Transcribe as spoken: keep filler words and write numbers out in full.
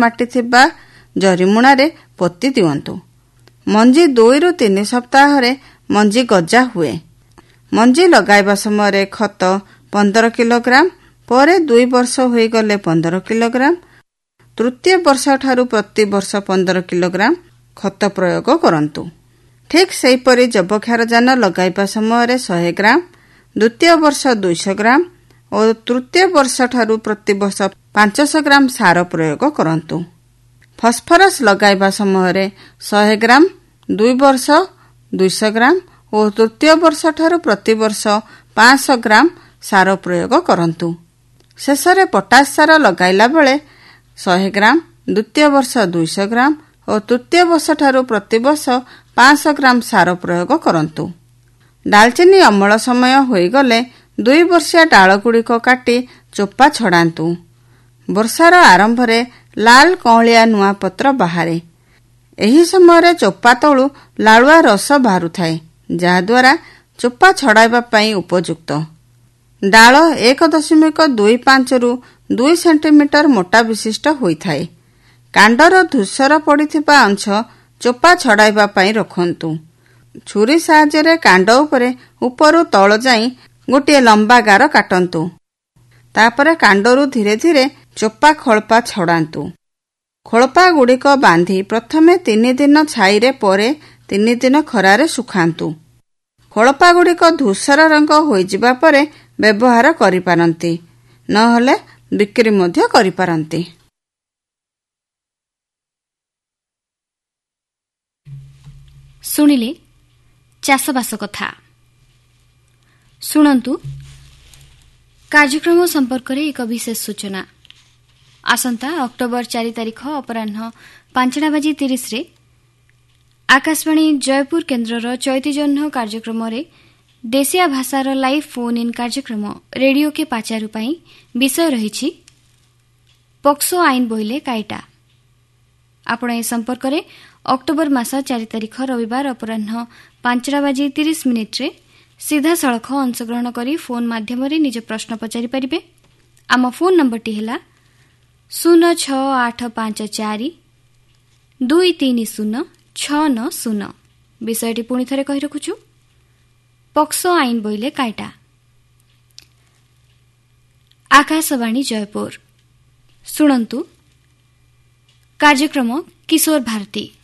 ମାଟି ଥିବା ଜରିମୁଣାରେ ପୋତି ଦିଅନ୍ତୁ। ମଞ୍ଜି ଦୁଇରୁ ତିନି ସପ୍ତାହରେ ମଞ୍ଜି ଗଜା ହୁଏ। ମଞ୍ଜି ଲଗାଇବା ସମୟରେ ଖତ ପନ୍ଦର କିଲୋଗ୍ରାମ, ପରେ ଦୁଇ ବର୍ଷ ହୋଇଗଲେ ପନ୍ଦର କିଲୋଗ୍ରାମ, ତୃତୀୟ ବର୍ଷଠାରୁ ପ୍ରତିବର୍ଷ ପନ୍ଦର କିଲୋଗ୍ରାମ ଖତ ପ୍ରୟୋଗ କରନ୍ତୁ। ଠିକ୍ ସେହିପରି ଯବକ୍ଷାରଯାନ ଲଗାଇବା ସମୟରେ ଶହେ ଗ୍ରାମ, ଦ୍ୱିତୀୟ ବର୍ଷ ଦୁଇଶହ ଗ୍ରାମ ଓ ତୃତୀୟ ବର୍ଷଠାରୁ ପ୍ରତିବର୍ଷ ପାଞ୍ଚଶହ ଗ୍ରାମ ସାର ପ୍ରୟୋଗ କରନ୍ତୁ। ଫସ୍ଫରସ୍ ଲଗାଇବା ସମୟରେ ଶହେ ଗ୍ରାମ, ଦୁଇ ବର୍ଷ ଦୁଇଶହ ଗ୍ରାମ ଓ ତୃତୀୟ ବର୍ଷଠାରୁ ପ୍ରତିବର୍ଷ ପାଞ୍ଚଶହ ଗ୍ରାମ ସାର ପ୍ରୟୋଗ କରନ୍ତୁ। ଶେଷରେ ପଟାସ ସାର ଲଗାଇଲା ବେଳେ ଶହେ ଗ୍ରାମ, ଦ୍ୱିତୀୟ ବର୍ଷ ଦୁଇଶହ ଗ୍ରାମ ଓ ତୃତୀୟ ବର୍ଷଠାରୁ ପ୍ରତିବର୍ଷ ପାଞ୍ଚଶହ ଗ୍ରାମ ସାର ପ୍ରୟୋଗ କରନ୍ତୁ। ଡାଲଚିନି ଅମଳ ସମୟ ହୋଇଗଲେ ଦୁଇ ବର୍ଷିଆ ଡାଳଗୁଡ଼ିକ କାଟି ଚୋପା ଛଡ଼ାନ୍ତୁ। ବର୍ଷାର ଆରମ୍ଭରେ ଲାଲ କଅଁଳିଆ ନୂଆ ପତ୍ର ବାହାରେ। ଏହି ସମୟରେ ଚୋପା ତଳୁ ଲାଳୁଆ ରସ ବାହାରୁଥାଏ, ଯାହାଦ୍ୱାରା ଚୋପା ଛଡ଼ାଇବା ପାଇଁ ଉପଯୁକ୍ତ। ଡାଳ ଏକ ଦଶମିକ ଦୁଇ ପାଞ୍ଚରୁ ଦୁଇ ସେଣ୍ଟିମିଟର ମୋଟା ବିଶିଷ୍ଟ ହୋଇଥାଏ। କାଣ୍ଡର ଧୂସର ପଡ଼ିଥିବା ଅଂଶ ଚୋପା ଛଡ଼ାଇବା ପାଇଁ ରଖନ୍ତୁ। ଛୁରୀ ସାହାଯ୍ୟରେ କାଣ୍ଡ ଉପରେ ଉପରୁ ତଳ ଯାଇ ଗୋଟିଏ ଲମ୍ବା ଗାର କାଟନ୍ତୁ। ତାପରେ କାଣ୍ଡରୁ ଧୀରେ ଧୀରେ ଚୋପା ଖୋଳପା ଛଡ଼ାନ୍ତୁ। ଖୋଳପା ଗୁଡ଼ିକ ବାନ୍ଧି ପ୍ରଥମେ ତିନି ଦିନ ଛାଇରେ, ପରେ ତିନି ଦିନ ଖରାରେ ଶୁଖାନ୍ତୁ। ଖୋଳପା ଗୁଡ଼ିକ ଧୂସର ରଙ୍ଗ ହୋଇଯିବା ପରେ ବ୍ୟବହାର କରିପାରନ୍ତି, ନହେଲେ ବିକ୍ରି ମଧ୍ୟ କରିପାରନ୍ତି। ଶୁଣିଲେ ଚାଷବାସ କଥା। ଶୁଣନ୍ତୁ କାର୍ଯ୍ୟକ୍ରମ ସମ୍ପର୍କରେ ଏକ ବିଶେଷ ସୂଚନା। ଆସନ୍ତା ଅକ୍ଟୋବର ଚାରି ତାରିଖ ଅପରାହ୍ନ ପାଞ୍ଚଟା ବାଜି ତିରିଶରେ ଆକାଶବାଣୀ ଜୟପୁର କେନ୍ଦ୍ରର ଚୈତିଜହ୍ନ କାର୍ଯ୍ୟକ୍ରମରେ ଦେଶିଆ ଭାଷାର ଲାଇଭ୍ ଫୋନ୍ ଇନ୍ କାର୍ଯ୍ୟକ୍ରମ ରେଡିଓ କେ ପାଚାରୁ ପାଇଁ ବିଷୟ ରହିଛି ପକ୍ସୋ ଆଇନ ବୋଇଲେ କାଇଟା। ଆପଣ ଏ ସମ୍ପର୍କରେ ଅକ୍ଟୋବର ମାସ ଚାରି ତାରିଖ ରବିବାର ଅପରାହ୍ନ ପାଞ୍ଚଟା ବାଜି ତିରିଶ ମିନିଟ୍ରେ ସିଧାସଳଖ ଅଂଶଗ୍ରହଣ କରି ଫୋନ୍ ମାଧ୍ୟମରେ ନିଜ ପ୍ରଶ୍ନ ପଚାରିପାରିବେ। ଆମ ଫୋନ୍ ନମ୍ବରଟି ହେଲା ଶୂନ ଛଅ ଆଠ ପାଞ୍ଚ ଚାରି ଦୁଇ ତିନି ଶୂନ ଛଅ ନଅ ଶୂନ। ବିଷୟଟି ପୁଣି ଥରେ କହି ରଖୁଛୁ, ପକ୍ସୋ ଆଇନ ବୋଇଲେ କାଇଟା। ଆକାଶବାଣୀ ଜୟପୁର। ଶୁଣନ୍ତୁ କାର୍ଯ୍ୟକ୍ରମ କିଶୋର ଭାରତୀ।